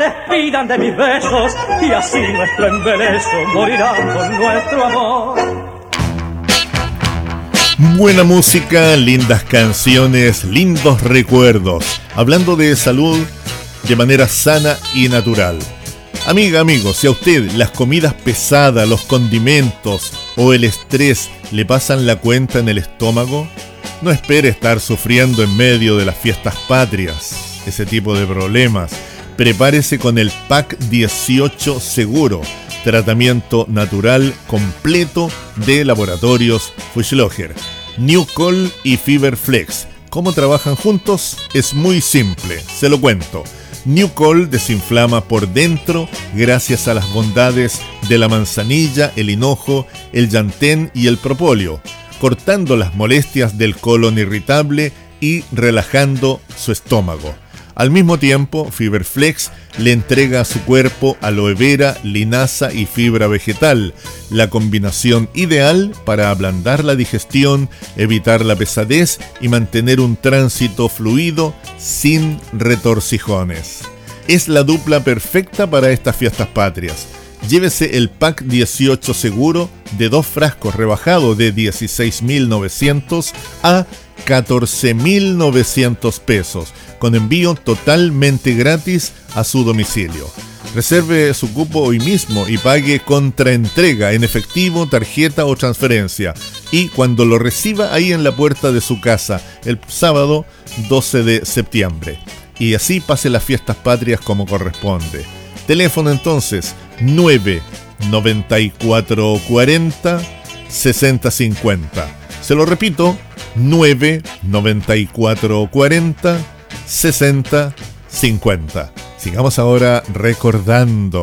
Despidan de mis besos y así nuestro embeleso morirá con nuestro amor. Buena música, lindas canciones, lindos recuerdos. Hablando de salud de manera sana y natural. Amiga, amigo, si a usted las comidas pesadas, los condimentos o el estrés le pasan la cuenta en el estómago, no espere estar sufriendo en medio de las fiestas patrias ese tipo de problemas. Prepárese con el PAC 18 Seguro, tratamiento natural completo de Laboratorios Fuchslocher. Newcol y Fiberflex. ¿Cómo trabajan juntos? Es muy simple, se lo cuento. Newcol desinflama por dentro gracias a las bondades de la manzanilla, el hinojo, el llantén y el propóleo, cortando las molestias del colon irritable y relajando su estómago. Al mismo tiempo, Fiberflex le entrega a su cuerpo aloe vera, linaza y fibra vegetal, la combinación ideal para ablandar la digestión, evitar la pesadez y mantener un tránsito fluido sin retorcijones. Es la dupla perfecta para estas fiestas patrias. Llévese el PAC 18 Seguro de 2 frascos rebajado de 16.900 a 14.900 pesos, con envío totalmente gratis a su domicilio. Reserve su cupo hoy mismo y pague contra entrega en efectivo, tarjeta o transferencia. Y cuando lo reciba ahí en la puerta de su casa el sábado 12 de septiembre. Y así pase las fiestas patrias como corresponde. Teléfono entonces 99440 6050. Se lo repito, 99440 6050. Sigamos ahora recordando.